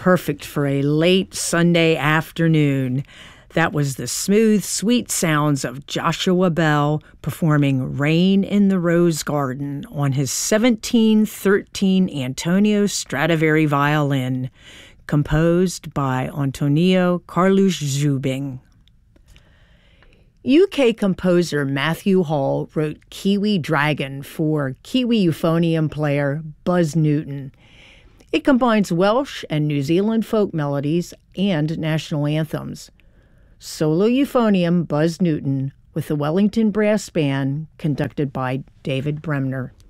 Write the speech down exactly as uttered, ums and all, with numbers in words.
perfect for a late Sunday afternoon. That was the smooth, sweet sounds of Joshua Bell performing Rain in the Rose Garden on his seventeen thirteen Antonio Stradivari violin, composed by Antonio Carlos Jobim. U K composer Matthew Hall wrote Kiwi Dragon for Kiwi euphonium player Buzz Newton. It combines Welsh and New Zealand folk melodies and national anthems. Solo euphonium Buzz Newton with the Wellington Brass Band, conducted by David Bremner.